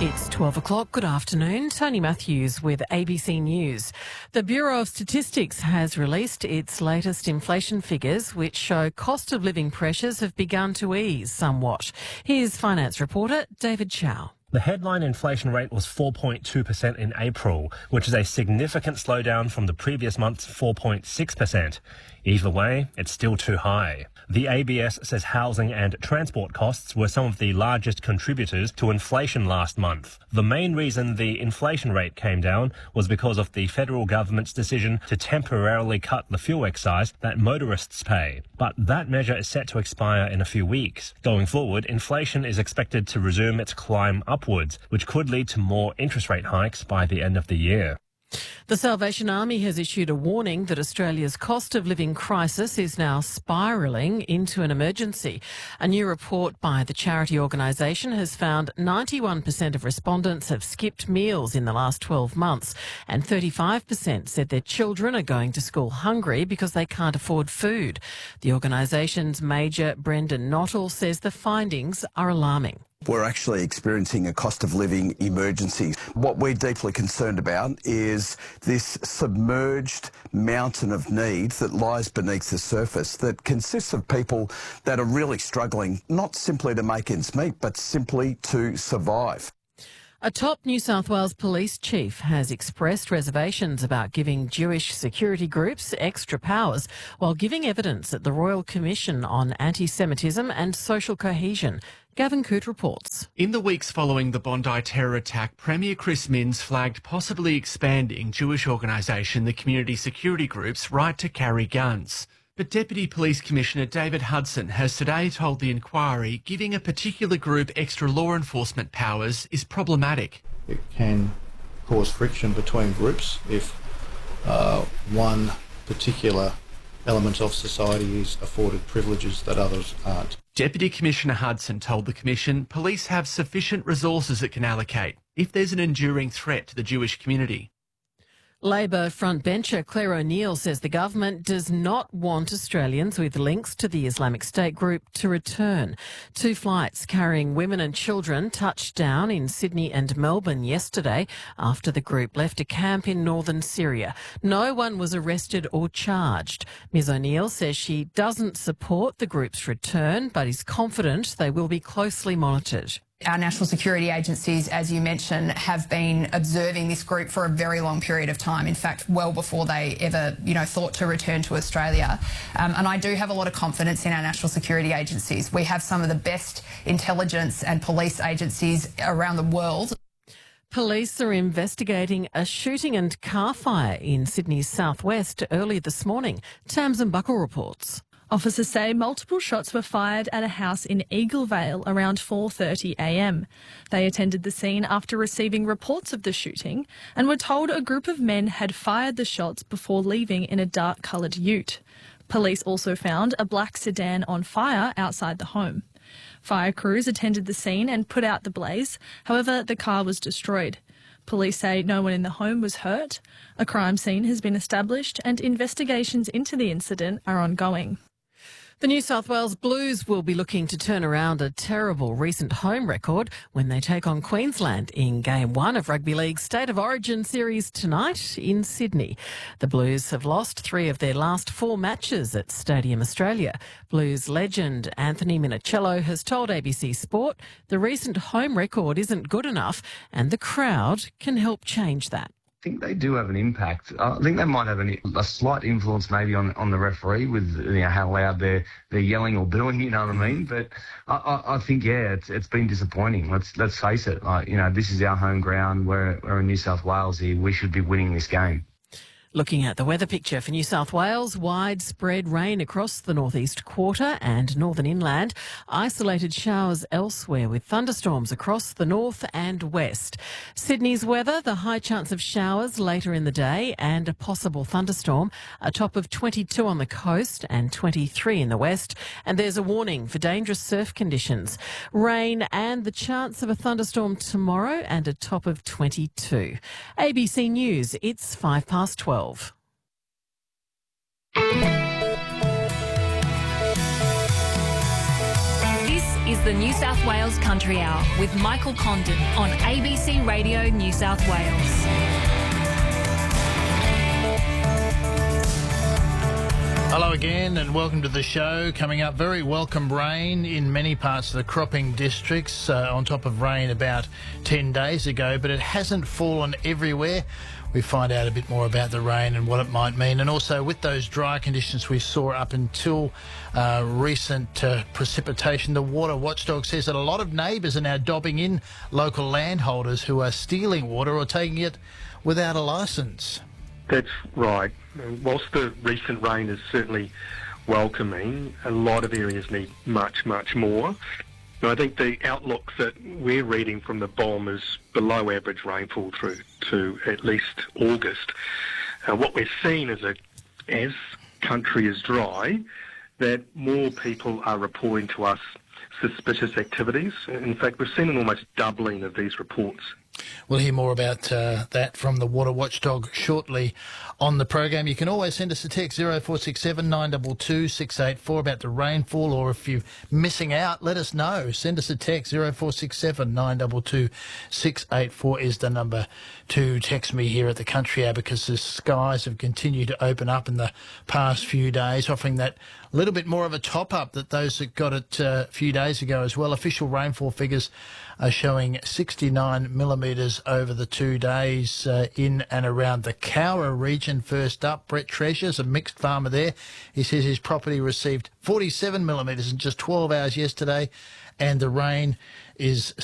It's 12 o'clock. Good afternoon. Tony Matthews with ABC News. The Bureau of Statistics has released its latest inflation figures, which show cost of living pressures have begun to ease somewhat. Here's finance reporter David Chow. The headline inflation rate was 4.2% in April, which is a significant slowdown from the previous month's 4.6%. Either way, it's still too high. The ABS says housing and transport costs were some of the largest contributors to inflation last month. The main reason the inflation rate came down was because of the federal government's decision to temporarily cut the fuel excise that motorists pay. But that measure is set to expire in a few weeks. Going forward, inflation is expected to resume its climb upwards, which could lead to more interest rate hikes by the end of the year. The Salvation Army has issued a warning that Australia's cost of living crisis is now spiralling into an emergency. A new report by the charity organisation has found 91% of respondents have skipped meals in the last 12 months, and 35% said their children are going to school hungry because they can't afford food. The organisation's Major Brendan Nottle says the findings are alarming. We're actually experiencing a cost of living emergency. What we're deeply concerned about is this submerged mountain of need that lies beneath the surface that consists of people that are really struggling, not simply to make ends meet, but simply to survive. A top New South Wales police chief has expressed reservations about giving Jewish security groups extra powers while giving evidence at the Royal Commission on Anti-Semitism and Social Cohesion. Gavin Coote reports. In the weeks following the Bondi terror attack, Premier Chris Minns flagged possibly expanding Jewish organisation the Community Security Group's right to carry guns. But Deputy Police Commissioner David Hudson has today told the inquiry giving a particular group extra law enforcement powers is problematic. It can cause friction between groups if one particular element of society is afforded privileges that others aren't. Deputy Commissioner Hudson told the Commission police have sufficient resources it can allocate if there's an enduring threat to the Jewish community. Labor frontbencher Claire O'Neill says the government does not want Australians with links to the Islamic State group to return. 2 flights carrying women and children touched down in Sydney and Melbourne yesterday after the group left a camp in northern Syria. No one was arrested or charged. Ms O'Neill says she doesn't support the group's return but is confident they will be closely monitored. Our national security agencies, as you mentioned, have been observing this group for a very long period of time. In fact, well before they ever, thought to return to Australia. And I do have a lot of confidence in our national security agencies. We have some of the best intelligence and police agencies around the world. Police are investigating a shooting and car fire in Sydney's southwest early this morning. Tamsin Buckle reports. Officers say multiple shots were fired at a house in Eaglevale around 4:30 a.m. They attended the scene after receiving reports of the shooting and were told a group of men had fired the shots before leaving in a dark-coloured ute. Police also found a black sedan on fire outside the home. Fire crews attended the scene and put out the blaze. However, the car was destroyed. Police say no one in the home was hurt. A crime scene has been established and investigations into the incident are ongoing. The New South Wales Blues will be looking to turn around a terrible recent home record when they take on Queensland in Game 1 of Rugby League's State of Origin series tonight in Sydney. The Blues have lost 3 of their last 4 matches at Stadium Australia. Blues legend Anthony Minicello has told ABC Sport the recent home record isn't good enough and the crowd can help change that. I think they do have an impact. I think they might have a slight influence maybe on the referee with how loud they're yelling or booing, you know what I mean? But I think, it's been disappointing. Let's face it. This is our home ground. We're in New South Wales here. We should be winning this game. Looking at the weather picture for New South Wales, widespread rain across the northeast quarter and northern inland, isolated showers elsewhere with thunderstorms across the north and west. Sydney's weather, the high chance of showers later in the day and a possible thunderstorm, a top of 22 on the coast and 23 in the west, and there's a warning for dangerous surf conditions. Rain and the chance of a thunderstorm tomorrow and a top of 22. ABC News, it's 12:05. This is the New South Wales Country Hour with Michael Condon on ABC Radio New South Wales. Hello again and welcome to the show. Coming up, very welcome rain in many parts of the cropping districts, on top of rain about 10 days ago, but it hasn't fallen everywhere. We find out a bit more about the rain and what it might mean, and also with those dry conditions we saw up until recent precipitation, the Water Watchdog says that a lot of neighbours are now dobbing in local landholders who are stealing water or taking it without a licence. That's right. Whilst the recent rain is certainly welcoming, a lot of areas need much, much more. And I think the outlook that we're reading from the BOM is below average rainfall through to at least August. What we're seeing is that as country is dry, that more people are reporting to us suspicious activities. In fact, we've seen an almost doubling of these reports. We'll hear more about that from the Water Watchdog shortly on the program. You can always send us a text 0467 922 684 about the rainfall, or if you're missing out, let us know. Send us a text 0467 922 684 is the number to text me here at the Country Hour, because the skies have continued to open up in the past few days, offering that little bit more of a top-up that those that got it a few days ago as well. Official rainfall figures are showing 69 millimetres over the 2 days in and around the Cowra region. First up, Brett Treasure's a mixed farmer there. He says his property received 47 millimetres in just 12 hours yesterday, and the rain is